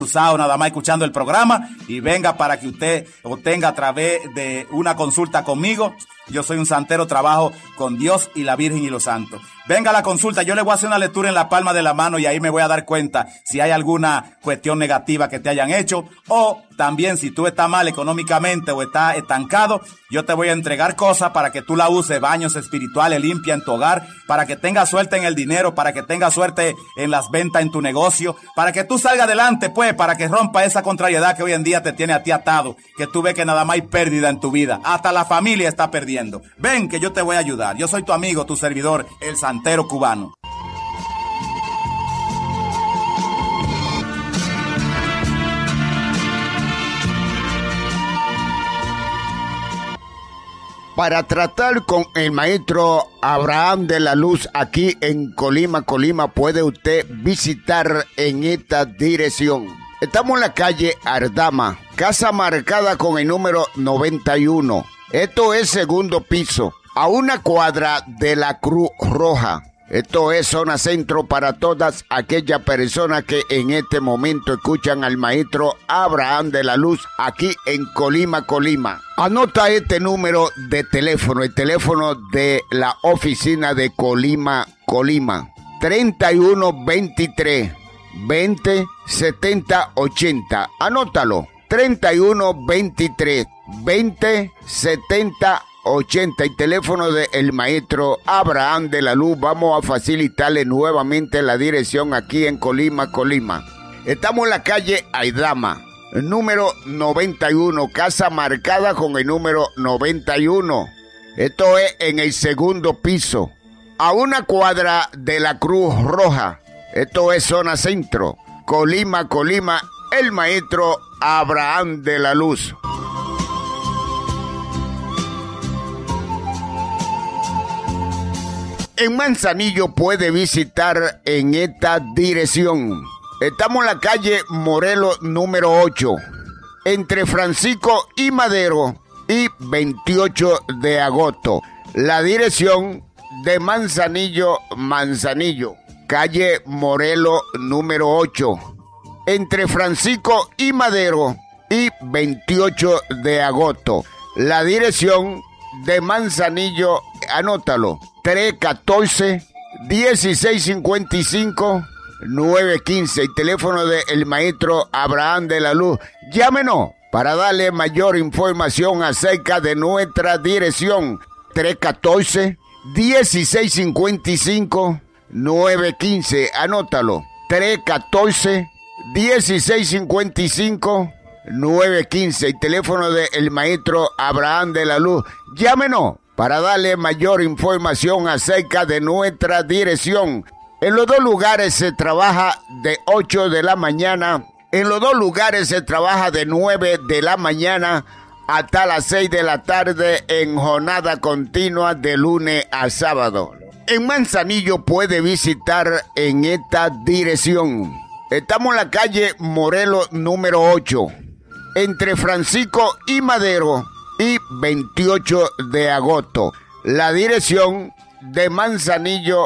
cruzado nada más escuchando el programa y venga para que usted obtenga a través de una consulta conmigo. Yo soy un santero, trabajo con Dios y la Virgen y los santos. Venga a la consulta, yo le voy a hacer una lectura en la palma de la mano y ahí me voy a dar cuenta si hay alguna cuestión negativa que te hayan hecho, o también si tú estás mal económicamente o estás estancado, yo te voy a entregar cosas para que tú la uses, baños espirituales, limpia en tu hogar, para que tengas suerte en el dinero, para que tengas suerte en las ventas en tu negocio, para que tú salgas adelante, pues, para que rompa esa contrariedad que hoy en día te tiene a ti atado, que tú ves que nada más hay pérdida en tu vida, hasta la familia está perdiendo. Ven que yo te voy a ayudar, yo soy tu amigo, tu servidor, el santero cubano. Para tratar con el maestro Abraham de la Luz aquí en Colima, puede usted visitar en esta dirección. Estamos en la calle Ardama, casa marcada con el número 91. Esto es segundo piso, a una cuadra de la Cruz Roja. Esto es zona centro para todas aquellas personas que en este momento escuchan al maestro Abraham de la Luz aquí en Colima. Anota este número de teléfono, el teléfono de la oficina de Colima. 3123 20 70 80. Anótalo. 3123 20 70 80, el teléfono del maestro Abraham de la Luz. Vamos a facilitarle nuevamente la dirección aquí en Colima. Estamos en la calle Aidama, número 91, casa marcada con el número 91. Esto es en el segundo piso, a una cuadra de la Cruz Roja. Esto es zona centro, Colima, el maestro Abraham de la Luz. En Manzanillo puede visitar en esta dirección. Estamos en la calle Morelos número 8, entre Francisco y Madero y 28 de agosto. La dirección de Manzanillo, calle Morelos número 8, entre Francisco y Madero y 28 de agosto. La dirección de Manzanillo, anótalo, 314-1655-915, el teléfono del maestro Abraham de la Luz. Llámenos para darle mayor información acerca de nuestra dirección. 314-1655-915, anótalo, 314-1655-915, el teléfono del maestro Abraham de la Luz. Llámenos para darle mayor información acerca de nuestra dirección. En los dos lugares se trabaja de 8 de la mañana. En los dos lugares se trabaja de 9 de la mañana hasta las 6 de la tarde en jornada continua de lunes a sábado. En Manzanillo puede visitar en esta dirección. Estamos en la calle Morelos número 8, entre Francisco y Madero y 28 de agosto. La dirección de Manzanillo.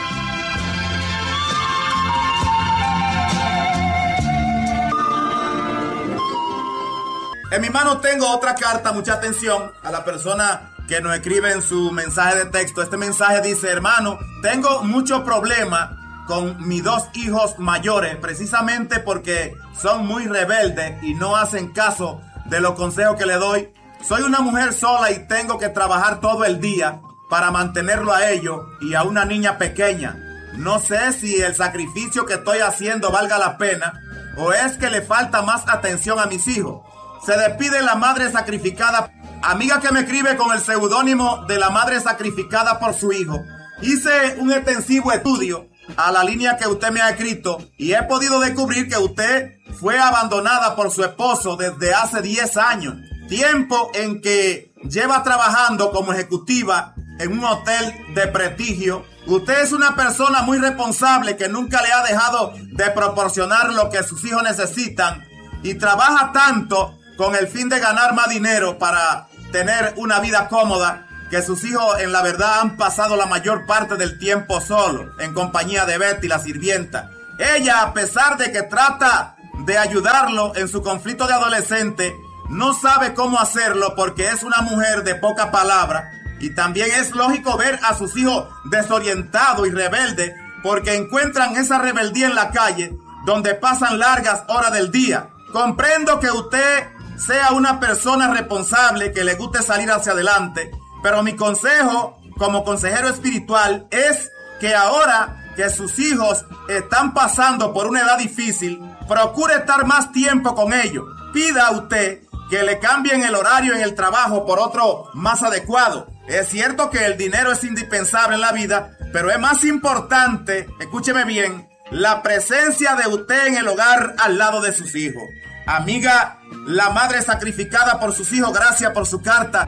En mi mano tengo otra carta, mucha atención a la persona que nos escribe en su mensaje de texto. Este mensaje dice: hermano, tengo mucho problema con mis dos hijos mayores, precisamente porque son muy rebeldes y no hacen caso de los consejos que le doy. Soy una mujer sola y tengo que trabajar todo el día para mantenerlo a ellos y a una niña pequeña. No sé si el sacrificio que estoy haciendo valga la pena o es que le falta más atención a mis hijos. Se despide la madre sacrificada. Amiga que me escribe con el seudónimo de la madre sacrificada por su hijo. Hice un extensivo estudio a la línea que usted me ha escrito y he podido descubrir que usted fue abandonada por su esposo desde hace 10 años. Tiempo en que lleva trabajando como ejecutiva en un hotel de prestigio. Usted es una persona muy responsable que nunca le ha dejado de proporcionar lo que sus hijos necesitan y trabaja tanto con el fin de ganar más dinero para tener una vida cómoda, que sus hijos en la verdad han pasado la mayor parte del tiempo solo, en compañía de Betty, la sirvienta. Ella, a pesar de que trata de ayudarlo en su conflicto de adolescente, no sabe cómo hacerlo porque es una mujer de poca palabra. Y también es lógico ver a sus hijos desorientados y rebeldes porque encuentran esa rebeldía en la calle donde pasan largas horas del día. Comprendo que usted sea una persona responsable que le guste salir hacia adelante, pero mi consejo como consejero espiritual es que ahora que sus hijos están pasando por una edad difícil, procure estar más tiempo con ellos. Pida a usted que le cambien el horario en el trabajo por otro más adecuado. Es cierto que el dinero es indispensable en la vida, pero es más importante, escúcheme bien, la presencia de usted en el hogar al lado de sus hijos. Amiga, la madre sacrificada por sus hijos, gracias por su carta.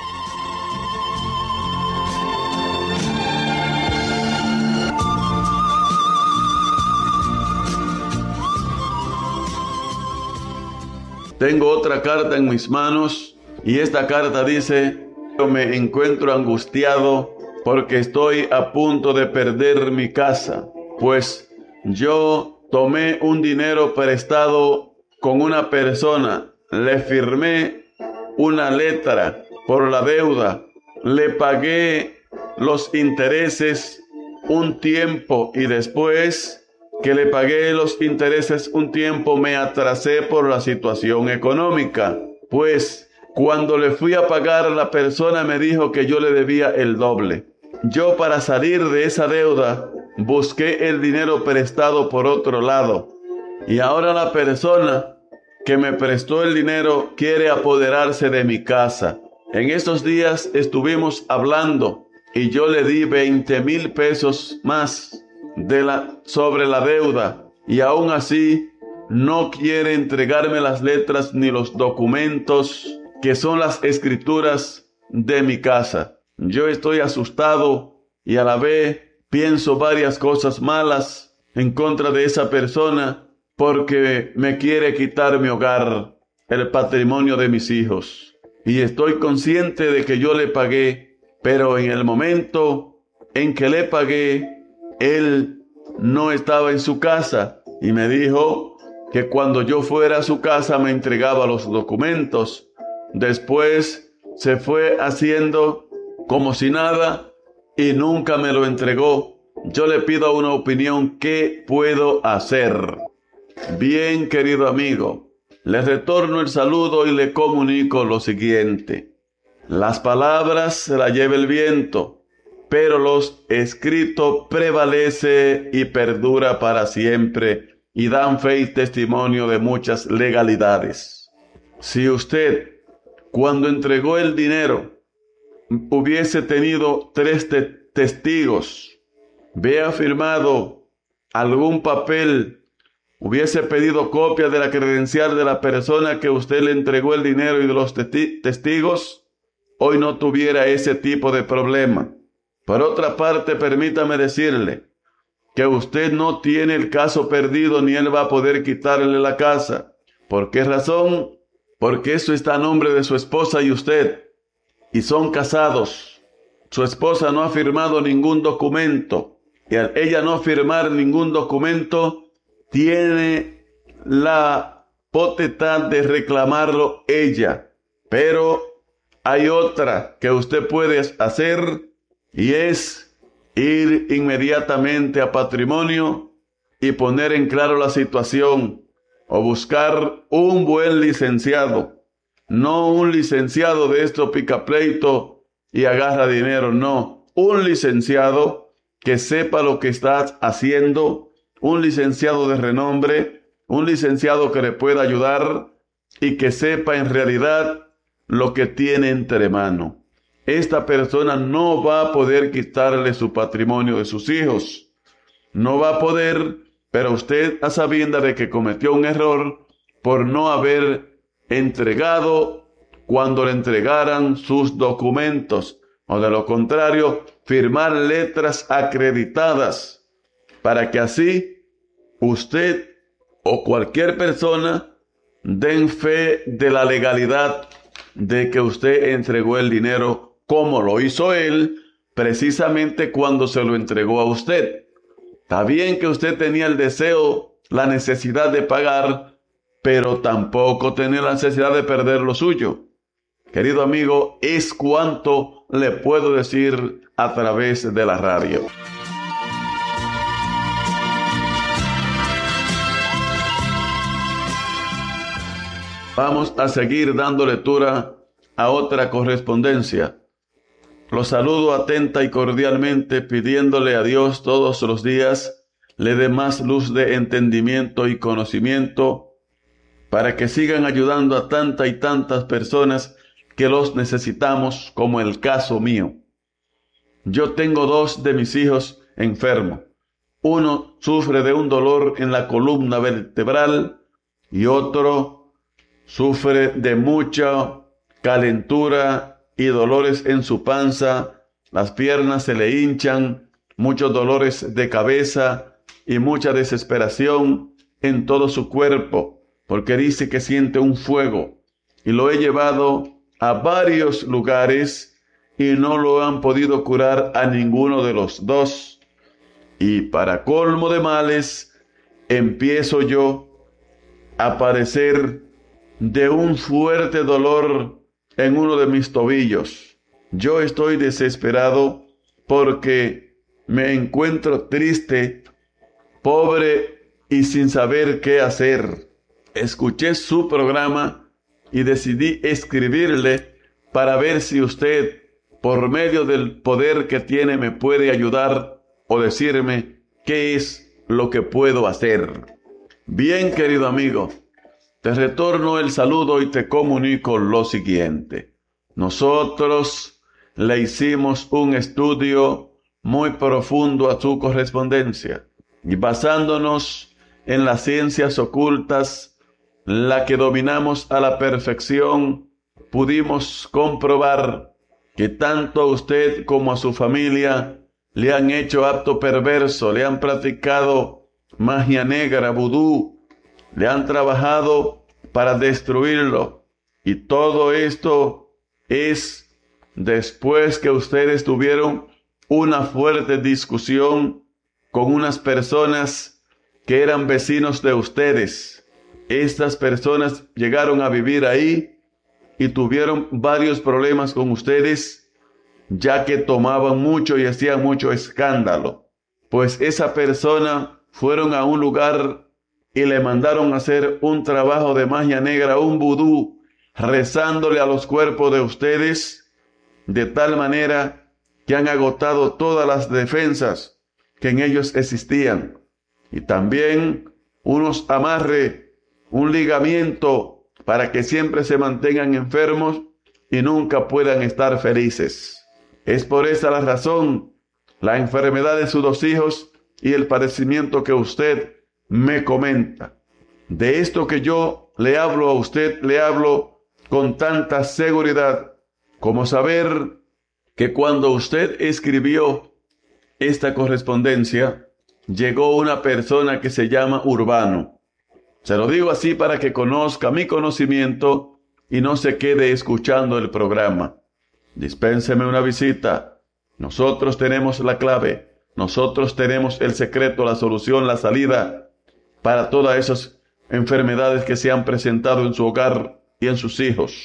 Tengo otra carta en mis manos y esta carta dice: yo me encuentro angustiado porque estoy a punto de perder mi casa, pues yo tomé un dinero prestado con una persona, le firmé una letra por la deuda, le pagué los intereses un tiempo y después que le pagué los intereses un tiempo me atrasé por la situación económica. Pues cuando le fui a pagar, la persona me dijo que yo le debía el doble. Yo, para salir de esa deuda, busqué el dinero prestado por otro lado. Y ahora la persona que me prestó el dinero quiere apoderarse de mi casa. En estos días estuvimos hablando y yo le di 20,000 pesos más sobre la deuda. Y aún así no quiere entregarme las letras ni los documentos que son las escrituras de mi casa. Yo estoy asustado y a la vez pienso varias cosas malas en contra de esa persona porque me quiere quitar mi hogar, el patrimonio de mis hijos. Y estoy consciente de que yo le pagué, pero en el momento en que le pagué, él no estaba en su casa y me dijo que cuando yo fuera a su casa me entregaba los documentos. Después se fue haciendo como si nada y nunca me lo entregó. Yo le pido una opinión. ¿Qué puedo hacer? Bien, querido amigo, le retorno el saludo y le comunico lo siguiente. Las palabras se las lleva el viento, pero los escritos prevalece y perdura para siempre y dan fe y testimonio de muchas legalidades. Si usted, cuando entregó el dinero, hubiese tenido 3 testigos, vea firmado algún papel, hubiese pedido copia de la credencial de la persona que usted le entregó el dinero y de los testigos, hoy no tuviera ese tipo de problema. Por otra parte, permítame decirle que usted no tiene el caso perdido ni él va a poder quitarle la casa. ¿Por qué razón? Porque eso está a nombre de su esposa y usted, y son casados. Su esposa no ha firmado ningún documento, y al ella no firmar ningún documento, tiene la potestad de reclamarlo ella. Pero hay otra que usted puede hacer, y es ir inmediatamente a patrimonio y poner en claro la situación, o buscar un buen licenciado, no un licenciado de esto picapleito y agarra dinero, no, un licenciado que sepa lo que está haciendo, un licenciado de renombre, un licenciado que le pueda ayudar y que sepa en realidad lo que tiene entre manos. Esta persona no va a poder quitarle su patrimonio de sus hijos. No va a poder, pero usted a sabiendas de que cometió un error por no haber entregado cuando le entregaran sus documentos, o de lo contrario, firmar letras acreditadas para que así usted o cualquier persona den fe de la legalidad de que usted entregó el dinero como lo hizo él, precisamente cuando se lo entregó a usted. Está bien que usted tenía el deseo, la necesidad de pagar, pero tampoco tener la necesidad de perder lo suyo. Querido amigo, es cuanto le puedo decir a través de la radio. Vamos a seguir dando lectura a otra correspondencia. Los saludo atenta y cordialmente, pidiéndole a Dios todos los días le dé más luz de entendimiento y conocimiento para que sigan ayudando a tantas y tantas personas que los necesitamos, como el caso mío. Yo tengo 2 de mis hijos enfermos. Uno sufre de un dolor en la columna vertebral y otro sufre de mucha calentura y dolores en su panza. Las piernas se le hinchan, muchos dolores de cabeza y mucha desesperación en todo su cuerpo, porque dice que siente un fuego. Y lo he llevado a varios lugares y no lo han podido curar a ninguno de los 2. Y para colmo de males, empiezo yo a padecer de un fuerte dolor en uno de mis tobillos. Yo estoy desesperado porque me encuentro triste, pobre y sin saber qué hacer. Escuché su programa y decidí escribirle para ver si usted, por medio del poder que tiene, me puede ayudar o decirme qué es lo que puedo hacer. Bien, querido amigo, te retorno el saludo y te comunico lo siguiente. Nosotros le hicimos un estudio muy profundo a su correspondencia y basándonos en las ciencias ocultas, la que dominamos a la perfección, pudimos comprobar que tanto a usted como a su familia le han hecho acto perverso, le han practicado magia negra, vudú, le han trabajado para destruirlo. Y todo esto es después que ustedes tuvieron una fuerte discusión con unas personas que eran vecinos de ustedes. Estas personas llegaron a vivir ahí y tuvieron varios problemas con ustedes, ya que tomaban mucho y hacían mucho escándalo. Pues esa persona fueron a un lugar y le mandaron a hacer un trabajo de magia negra, un vudú, rezándole a los cuerpos de ustedes, de tal manera que han agotado todas las defensas que en ellos existían. Y también unos amarres, un ligamiento para que siempre se mantengan enfermos y nunca puedan estar felices. Es por esa la razón, la enfermedad de sus 2 hijos y el padecimiento que usted me comenta. De esto que yo le hablo a usted, le hablo con tanta seguridad como saber que cuando usted escribió esta correspondencia, llegó una persona que se llama Urbano. Se lo digo así para que conozca mi conocimiento y no se quede escuchando el programa. Dispénseme una visita. Nosotros tenemos la clave. Nosotros tenemos el secreto, la solución, la salida para todas esas enfermedades que se han presentado en su hogar y en sus hijos.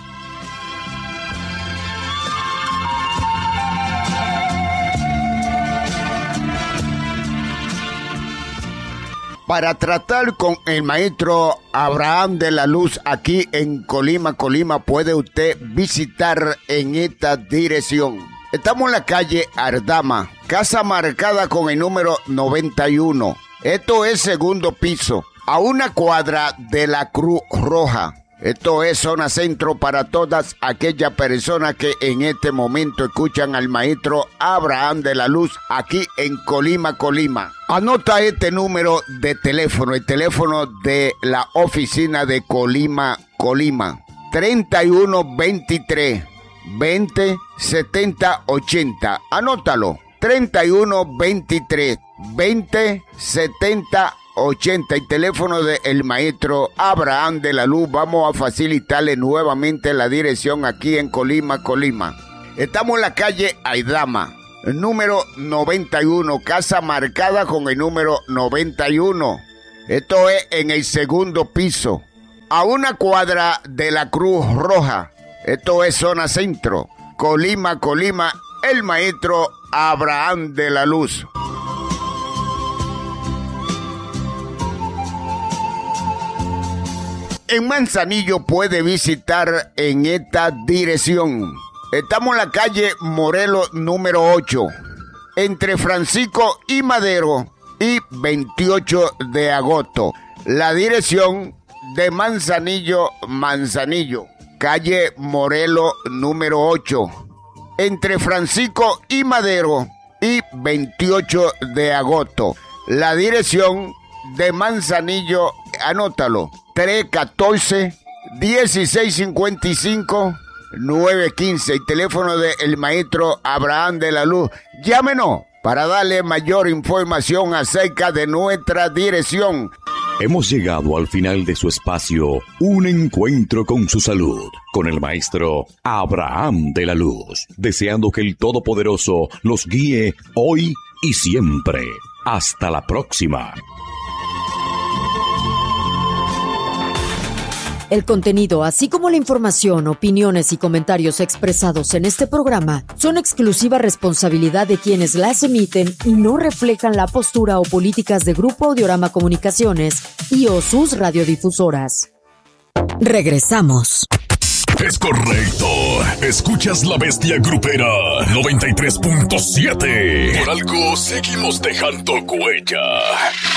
Para tratar con el maestro Abraham de la Luz aquí en Colima, puede usted visitar en esta dirección. Estamos en la calle Ardama, casa marcada con el número 91. Esto es segundo piso, a una cuadra de la Cruz Roja. Esto es zona centro para todas aquellas personas que en este momento escuchan al maestro Abraham de la Luz aquí en Colima. Anota este número de teléfono, el teléfono de la oficina de Colima. 3123 20 70 80. Anótalo. 3123 20 70 80, el teléfono del maestro Abraham de la Luz. Vamos a facilitarle nuevamente la dirección aquí en Colima. Estamos en la calle Aidama, número 91, casa marcada con el número 91. Esto es en el segundo piso, a una cuadra de la Cruz Roja. Esto es zona centro, Colima, el maestro Abraham de la Luz. En Manzanillo puede visitar en esta dirección. Estamos en la calle Morelos número 8, entre Francisco y Madero y 28 de agosto. La dirección de Manzanillo, calle Morelos número 8, entre Francisco y Madero y 28 de agosto. La dirección de Manzanillo, anótalo, 314-1655-915, el teléfono del maestro Abraham de la Luz. Llámenos para darle mayor información acerca de nuestra dirección. Hemos llegado al final de su espacio, Un Encuentro con su Salud, con el maestro Abraham de la Luz, deseando que el Todopoderoso los guíe hoy y siempre. Hasta la próxima. El contenido, así como la información, opiniones y comentarios expresados en este programa son exclusiva responsabilidad de quienes las emiten y no reflejan la postura o políticas de Grupo Audiorama Comunicaciones y o sus radiodifusoras. Regresamos. Es correcto. Escuchas La Bestia Grupera 93.7. Por algo seguimos dejando huella.